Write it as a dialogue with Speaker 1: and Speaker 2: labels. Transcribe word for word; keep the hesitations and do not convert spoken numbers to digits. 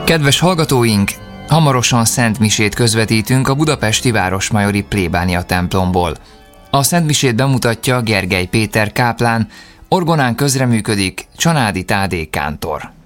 Speaker 1: Kedves hallgatóink, hamarosan szentmisét közvetítünk a budapesti városmajori plébánia templomból. A szentmisét bemutatja Gergely Péter káplán, orgonán közreműködik Csanádi Tádé kántor.